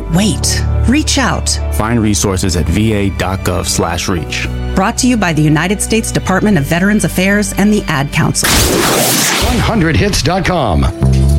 wait. Reach out. Find resources at va.gov/reach. Brought to you by the United States Department of Veterans Affairs and the Ad Council. 100hits.com.